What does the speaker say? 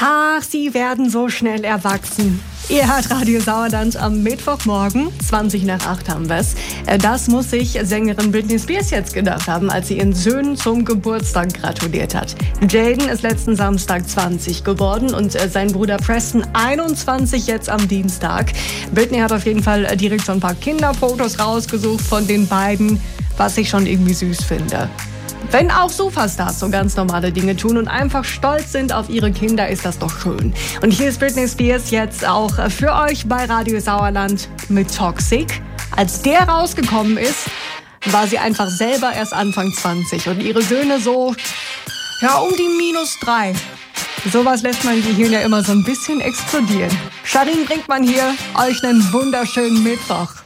Ach, sie werden so schnell erwachsen. Ihr hört Radio Sauerland am Mittwochmorgen, 20:08 haben wir's. Das muss sich Sängerin Britney Spears jetzt gedacht haben, als sie ihren Söhnen zum Geburtstag gratuliert hat. Jaden ist letzten Samstag 20 geworden und sein Bruder Preston 21 jetzt am Dienstag. Britney hat auf jeden Fall direkt so ein paar Kinderfotos rausgesucht von den beiden, was ich schon irgendwie süß finde. Wenn auch Superstars so ganz normale Dinge tun und einfach stolz sind auf ihre Kinder, ist das doch schön. Und hier ist Britney Spears jetzt auch für euch bei Radio Sauerland mit Toxic. Als der rausgekommen ist, war sie einfach selber erst Anfang 20 und ihre Söhne so, ja, um die -3. Sowas lässt mein Gehirn ja immer so ein bisschen explodieren. Sharin Brinkmann hier, euch einen wunderschönen Mittwoch.